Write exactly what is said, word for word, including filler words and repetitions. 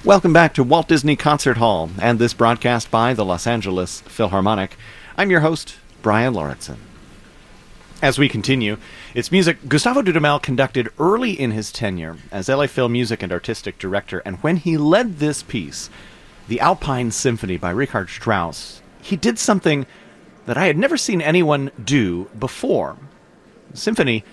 Welcome back to Walt Disney Concert Hall and this broadcast by the Los Angeles Philharmonic. I'm your host, Brian Lauritsen. As we continue, it's music Gustavo Dudamel conducted early in his tenure as L A Phil Music and Artistic Director, and when he led this piece, the Alpine Symphony by Richard Strauss, he did something that I had never seen anyone do before. The symphony